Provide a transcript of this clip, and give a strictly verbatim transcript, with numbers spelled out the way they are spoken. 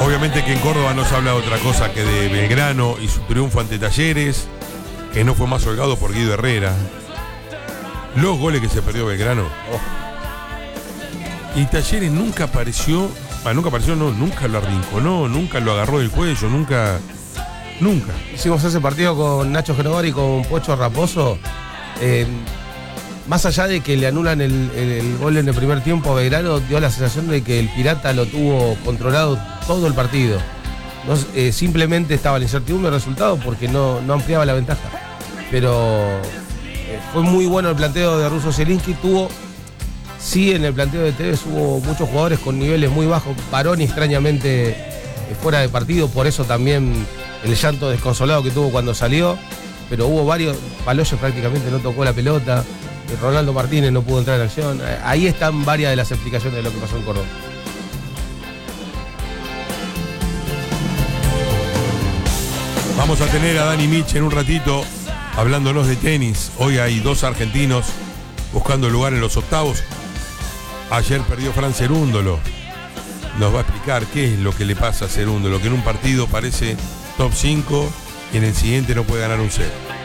Obviamente que en Córdoba no se habla de otra cosa que de Belgrano y su triunfo ante Talleres, que no fue más holgado por Guido Herrera. Los goles que se perdió Belgrano. Oh. Y Talleres nunca apareció, ah, nunca apareció, no, nunca lo arrinconó, nunca lo agarró del cuello, nunca, nunca. Hicimos ese partido con Nacho Genovar y con Pocho Raposo. Eh, más allá de que le anulan el, el, el gol en el primer tiempo a Belgrano, dio la sensación de que el Pirata lo tuvo controlado todo el partido. No, eh, simplemente estaba la incertidumbre del resultado porque no, no ampliaba la ventaja. Pero eh, fue muy bueno el planteo de Russo Zielinski. Tuvo, sí, en el planteo de Tevez hubo muchos jugadores con niveles muy bajos. Baroni extrañamente eh, fuera de partido, por eso también el llanto desconsolado que tuvo cuando salió. Pero hubo varios, Paloyo prácticamente no tocó la pelota, Ronaldo Martínez no pudo entrar en acción. Ahí están varias de las explicaciones de lo que pasó en Córdoba. Vamos a tener a Dani Mich en un ratito hablándonos de tenis. Hoy hay dos argentinos buscando lugar en los octavos. Ayer perdió Fran Cerúndolo. Nos va a explicar qué es lo que le pasa a Cerúndolo, que en un partido parece top cinco y en el siguiente no puede ganar un set.